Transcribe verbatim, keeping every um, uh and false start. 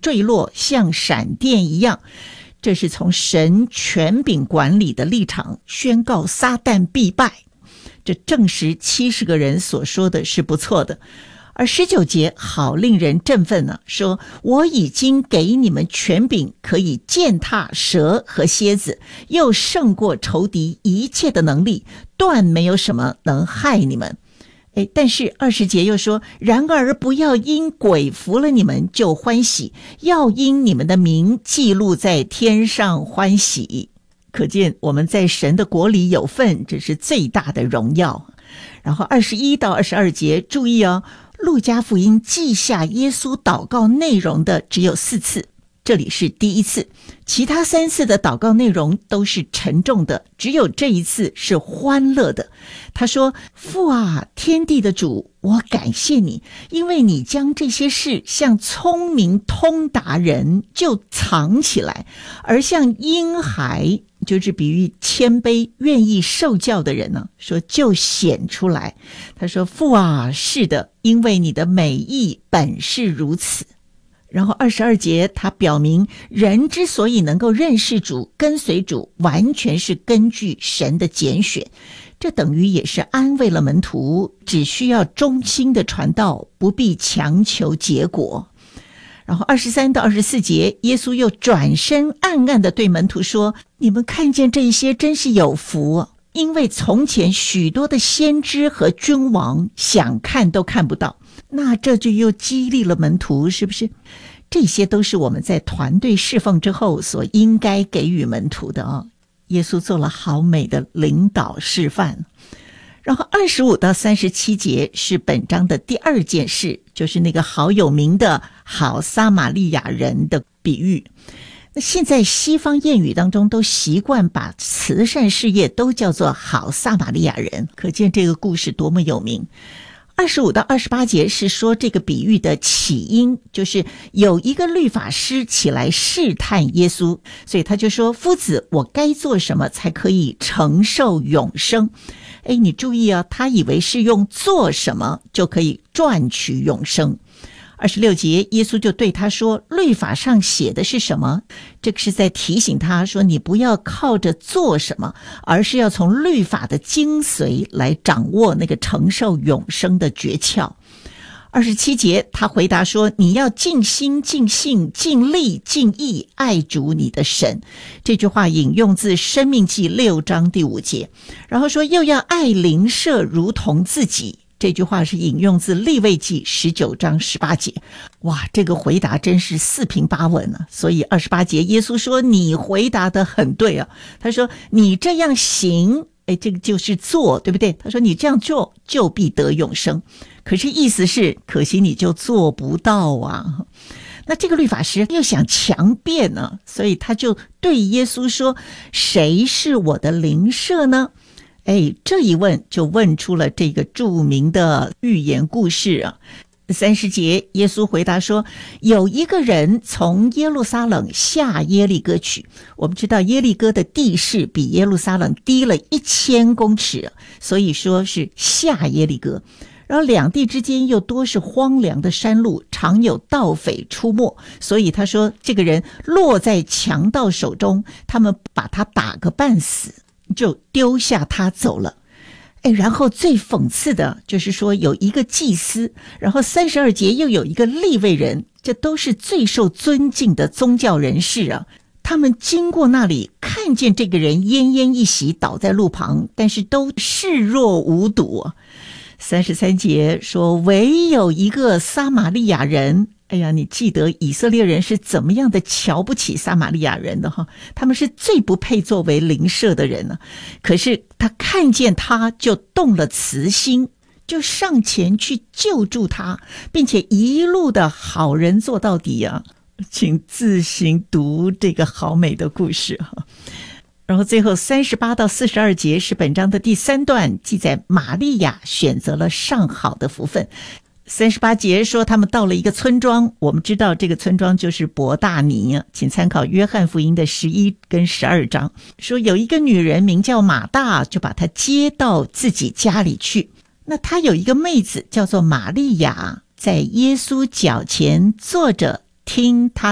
坠落，像闪电一样。这是从神权柄管理的立场宣告撒旦必败，这证实七十个人所说的是不错的。而十九节好令人振奋呢、啊，说我已经给你们权柄，可以践踏蛇和蝎子，又胜过仇敌一切的能力，断没有什么能害你们。诶，但是二十节又说，然而不要因鬼服了你们就欢喜，要因你们的名记录在天上欢喜。可见我们在神的国里有份，这是最大的荣耀。然后二十一到二十二节，注意哦，路加福音记下耶稣祷告内容的只有四次，这里是第一次，其他三次的祷告内容都是沉重的，只有这一次是欢乐的。他说，父啊，天地的主，我感谢你，因为你将这些事向聪明通达人就藏起来，而向婴孩，就是比喻谦卑愿意受教的人呢，说就显出来。他说，父啊，是的，因为你的美意本是如此。然后二十二节他表明，人之所以能够认识主跟随主，完全是根据神的拣选，这等于也是安慰了门徒，只需要忠心的传道，不必强求结果。然后二十三到二十四节，耶稣又转身暗暗地对门徒说，你们看见这些真是有福，因为从前许多的先知和君王想看都看不到。那这就又激励了门徒，是不是？这些都是我们在团队侍奉之后所应该给予门徒的啊、哦。耶稣做了好美的领导示范。然后二十五到三十七节是本章的第二件事，就是那个好有名的好撒玛利亚人的比喻。那现在西方谚语当中都习惯把慈善事业都叫做好撒玛利亚人，可见这个故事多么有名。二十五到二十八节是说这个比喻的起因，就是有一个律法师起来试探耶稣，所以他就说，夫子，我该做什么才可以承受永生？哎，你注意啊，他以为是用做什么就可以赚取永生。二十六节，耶稣就对他说，律法上写的是什么？这个是在提醒他说，你不要靠着做什么，而是要从律法的精髓来掌握那个承受永生的诀窍。二十七节，他回答说，你要尽心尽性尽力尽意爱主你的神。这句话引用自申命记六章第五节。然后说，又要爱邻舍如同自己。这句话是引用自利未记十九章十八节。哇，这个回答真是四平八稳啊！所以二十八节耶稣说，你回答得很对啊。他说，你这样行，哎，这个就是做，对不对？他说，你这样做就必得永生。可是意思是，可惜你就做不到啊。那这个律法师又想强辩呢，所以他就对耶稣说，谁是我的邻舍呢？哎，这一问就问出了这个著名的寓言故事啊。三十节，耶稣回答说，有一个人从耶路撒冷下耶利哥去。我们知道耶利哥的地势比耶路撒冷低了一千公尺，所以说是下耶利哥。然后两地之间又多是荒凉的山路，常有盗匪出没，所以他说这个人落在强盗手中，他们把他打个半死，就丢下他走了。哎，然后最讽刺的就是说有一个祭司，然后三十二节又有一个利未人，这都是最受尊敬的宗教人士啊。他们经过那里，看见这个人奄奄一息倒在路旁，但是都视若无睹。三十三节说，唯有一个撒玛利亚人。哎呀，你记得以色列人是怎么样的瞧不起撒玛利亚人的哈？他们是最不配作为邻舍的人呢、啊。可是他看见他就动了慈心，就上前去救助他，并且一路的好人做到底啊！请自行读这个好美的故事哈。然后最后三十八到四十二节是本章的第三段，记载玛利亚选择了上好的福分。三十八节说他们到了一个村庄，我们知道这个村庄就是伯大尼，请参考约翰福音的十一跟十二章，说有一个女人名叫马大，就把她接到自己家里去。那她有一个妹子叫做玛利亚，在耶稣脚前坐着听他